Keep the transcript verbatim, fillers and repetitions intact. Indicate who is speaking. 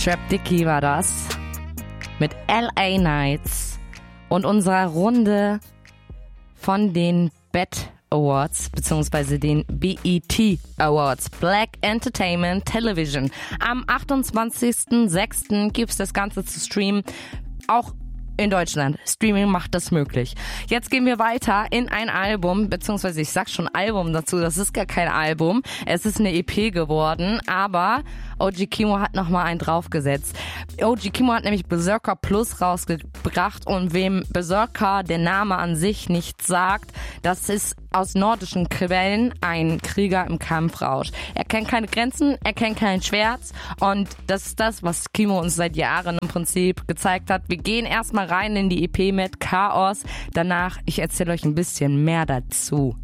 Speaker 1: Trap Dicky war das mit L A Nights und unserer Runde von den B E T Awards beziehungsweise den B E T Awards, Black Entertainment Television. Am achtundzwanzigsten sechsten gibt's das Ganze zu streamen, auch in Deutschland. Streaming macht das möglich. Jetzt gehen wir weiter in ein Album, beziehungsweise ich sag schon Album dazu, das ist gar kein Album. Es ist eine E P geworden, aber O G Kimo hat nochmal einen draufgesetzt. O G Kimo hat nämlich Berserker Plus rausgebracht und wem Berserker der Name an sich nicht sagt, das ist aus nordischen Quellen ein Krieger im Kampfrausch. Er kennt keine Grenzen, er kennt kein Schwert und das ist das, was Kimo uns seit Jahren im Prinzip gezeigt hat. Wir gehen erstmal rein in die E P mit Chaos. Danach, ich erzähle euch ein bisschen mehr dazu.